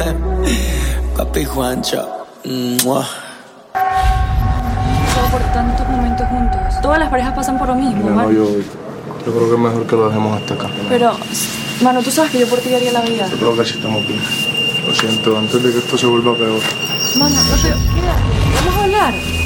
Papi Juancho. ¡Mua! Por tantos momentos juntos. Todas las parejas pasan por lo mismo, Mira, no, yo creo que es mejor que lo dejemos hasta acá. Pero, mano, tú sabes que yo por ti daría la vida. Yo creo que así estamos bien. Lo siento, antes de que esto se vuelva peor. Mano, pero, mira, vamos a hablar.